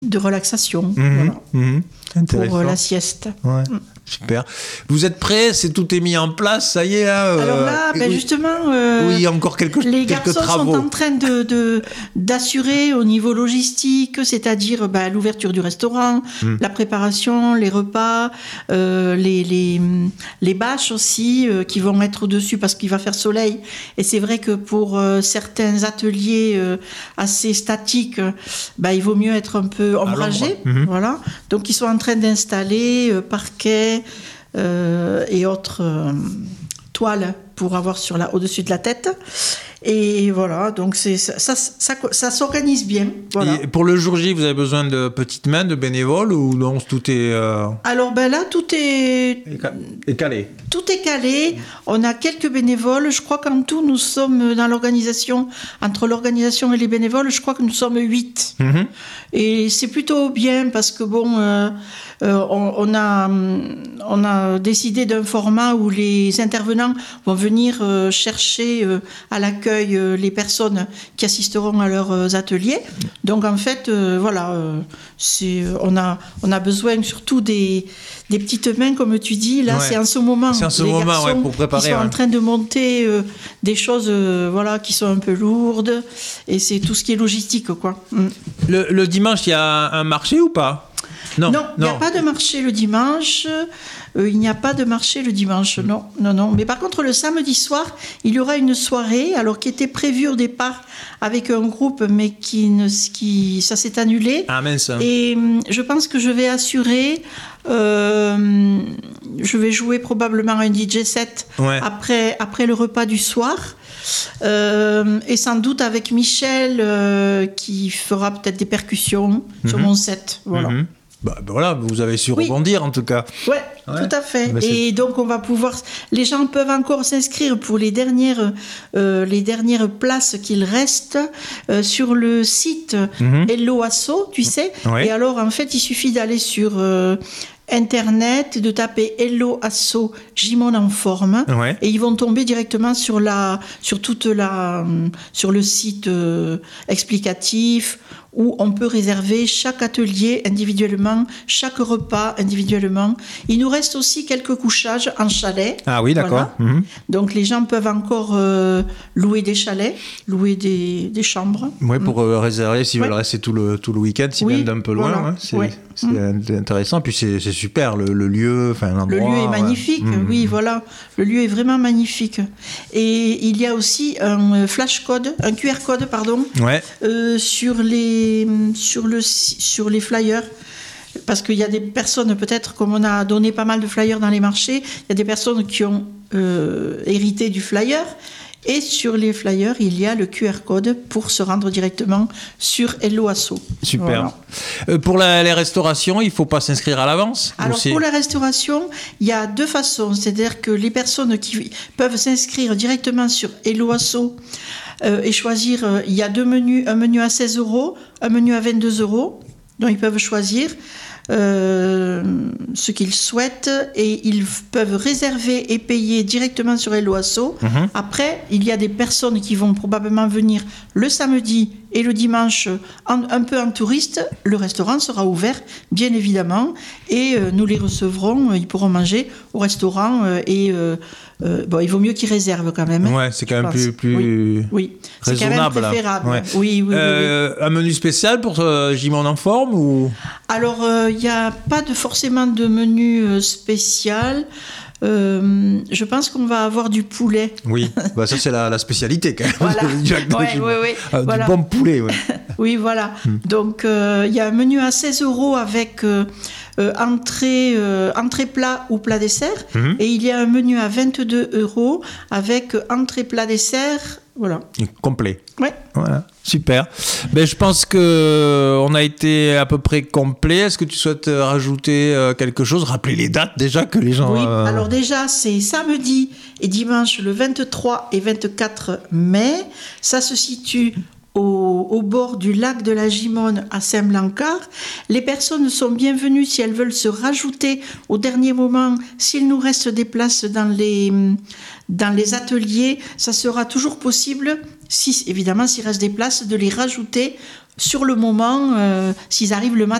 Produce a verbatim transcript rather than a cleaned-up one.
de relaxation. Mmh, voilà. mmh, intéressant. Pour euh, la sieste. Ouais. Mmh. Super. Vous êtes prêts? C'est tout est mis en place, ça y est là. Euh, Alors là, ben oui. justement, euh, oui, il y a encore quelques, les quelques garçons travaux. sont en train de, de d'assurer au niveau logistique, c'est-à-dire ben, l'ouverture du restaurant, Mm. la préparation, les repas, euh, les, les les bâches aussi euh, qui vont être au-dessus parce qu'il va faire soleil. Et c'est vrai que pour euh, certains ateliers euh, assez statiques, ben, il vaut mieux être un peu ombragé. Mm-hmm. Voilà. Donc ils sont en train d'installer euh, parquet. Euh, et autres euh, toiles pour avoir sur la, au-dessus de la tête. Et voilà, donc c'est, ça, ça, ça, ça s'organise bien. Voilà. Et pour le jour J, vous avez besoin de petites mains, de bénévoles ou non, tout est... Euh... Alors ben là, tout est... est calé. Tout est calé. On a quelques bénévoles. Je crois qu'en tout, nous sommes dans l'organisation, entre l'organisation et les bénévoles, je crois que nous sommes huit. Mm-hmm. Et c'est plutôt bien parce que bon... Euh, Euh, on, on, a, on a décidé d'un format où les intervenants vont venir euh, chercher euh, à l'accueil euh, les personnes qui assisteront à leurs ateliers. Donc en fait, euh, voilà, euh, c'est, on, a, on a besoin surtout des, des petites mains, comme tu dis. Là, ouais. c'est en ce moment. C'est en ce les moment, garçons ouais, pour préparer. Ils sont ouais. en train de monter euh, des choses euh, voilà, qui sont un peu lourdes. Et c'est tout ce qui est logistique, quoi. Mm. Le, le dimanche, il y a un marché ou pas? Non, il n'y a pas de marché le dimanche. Euh, il n'y a pas de marché le dimanche, non, non, non. Mais par contre, le samedi soir, il y aura une soirée, alors qui était prévue au départ avec un groupe, mais qui, ne, qui ça s'est annulé. Ah mince. Et je pense que je vais assurer. Euh, je vais jouer probablement un D J set ouais. après, après le repas du soir. Euh, et sans doute avec Michel euh, qui fera peut-être des percussions mm-hmm. sur mon set. Voilà. Mm-hmm. Bah, bah voilà, vous avez su oui. rebondir en tout cas. Ouais, ouais. tout à fait. Bah, et donc on va pouvoir, les gens peuvent encore s'inscrire pour les dernières, euh, les dernières places qu'il reste euh, sur le site mm-hmm. Hello Asso, tu sais. Ouais. Et alors en fait, il suffit d'aller sur euh, Internet, de taper Hello Asso Gimone en forme, ouais. et ils vont tomber directement sur la, sur toute la, sur le site euh, explicatif où on peut réserver chaque atelier individuellement, chaque repas individuellement. Il nous reste aussi quelques couchages en chalet. Ah oui, d'accord. Voilà. Mmh. Donc les gens peuvent encore euh, louer des chalets, louer des, des chambres. Oui, pour euh, réserver s'ils ouais. veulent rester tout le, tout le week-end, s'ils oui, viennent d'un peu loin. voilà. Hein, c'est ouais. c'est mmh. intéressant. Puis c'est, c'est super, le, le lieu, enfin l'endroit. Le lieu est magnifique, ouais. oui, mmh. voilà. Le lieu est vraiment magnifique. Et il y a aussi un flash code, un Q R code, pardon, ouais. euh, sur les sur le sur les flyers. Parce qu'il y a des personnes, peut-être, comme on a donné pas mal de flyers dans les marchés, il y a des personnes qui ont euh, hérité du flyer. Et sur les flyers, il y a le Q R code pour se rendre directement sur Hello Asso. Super. Voilà. Euh, pour la, les restaurations, il ne faut pas s'inscrire à l'avance? Alors pour la restauration, il y a deux façons. C'est-à-dire que les personnes qui peuvent s'inscrire directement sur Hello Asso euh, et choisir, euh, il y a deux menus, un menu à seize euros, un menu à vingt-deux euros. Donc ils peuvent choisir euh, ce qu'ils souhaitent et ils peuvent réserver et payer directement sur Hello Asso. Mm-hmm. Après, il y a des personnes qui vont probablement venir le samedi et le dimanche en, un peu en touriste. Le restaurant sera ouvert, bien évidemment, et euh, nous les recevrons. Ils pourront manger au restaurant euh, et euh, euh, bon, il vaut mieux qu'ils réservent quand même. Ouais, c'est quand même plus, plus oui, oui. C'est raisonnable. C'est quand même préférable. Ouais. Oui, oui, euh, oui, oui. Un menu spécial pour euh, Gimone en forme ou... Alors, il euh, n'y a pas de, forcément de menu euh, spécial. Euh, je pense qu'on va avoir du poulet. Oui, bah ça c'est la, la spécialité quand même. Voilà. du, ouais, ouais, ouais. Euh, voilà. Du bon poulet, oui. Oui, voilà. Hmm. Donc, il euh, y a un menu à seize euros avec euh, euh, entrée, euh, entrée plat ou plat dessert. Mm-hmm. Et il y a un menu à vingt-deux euros avec entrée plat dessert. Voilà. Et complet. Ouais. Voilà. Super. Ben, je pense qu'on a été à peu près complet. Est-ce que tu souhaites rajouter quelque chose? Rappeler les dates déjà que les gens... Oui, euh... alors déjà, c'est samedi et dimanche le vingt-trois et vingt-quatre mai. Ça se situe au, au bord du lac de la Gimone à Saint-Blancard. Les personnes sont bienvenues si elles veulent se rajouter au dernier moment. S'il nous reste des places dans les, dans les ateliers, ça sera toujours possible. si, évidemment, s'il reste des places, de les rajouter sur le moment, euh, s'ils arrivent le matin.